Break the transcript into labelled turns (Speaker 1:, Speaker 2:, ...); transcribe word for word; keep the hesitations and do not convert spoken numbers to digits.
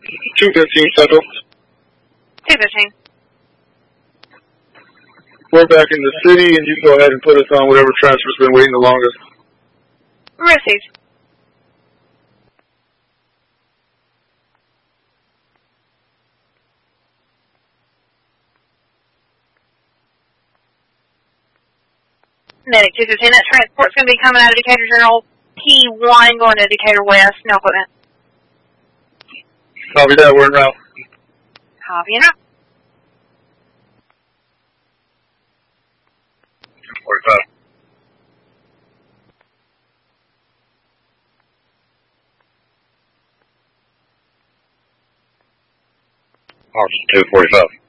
Speaker 1: two fifteen Central.
Speaker 2: two fifteen.
Speaker 1: We're back in the city, and you go ahead and put us on whatever transfer's been waiting the longest.
Speaker 2: Received. Medic two fifteen, that transport's going to be coming out of Decatur General P one going to Decatur West. No equipment.
Speaker 1: Copy that, we're en route.
Speaker 2: Copy and out.
Speaker 1: two forty-five. Austin two forty-five.